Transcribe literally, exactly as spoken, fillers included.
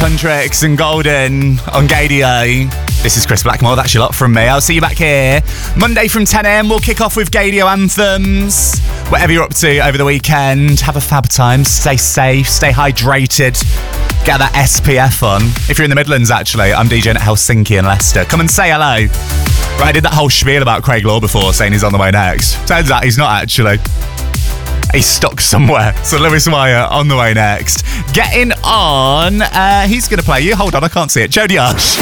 Huntrix and Golden on Gadio. This is Chris Blackmore, that's your lot from me. I'll see you back here Monday from ten a.m. We'll kick off with Gadio anthems. Whatever you're up to over the weekend, have a fab time, stay safe, stay hydrated, get that S P F on. If you're in the Midlands, actually, I'm DJing at Helsinki and Leicester. Come and say hello. Right, I did that whole spiel about Craig Law before, saying he's on the way next. Turns out he's not actually. He's stuck somewhere. So Lewis Wire on the way next. Getting on, uh, he's going to play you. Hold on, I can't see it. Jody Arsh.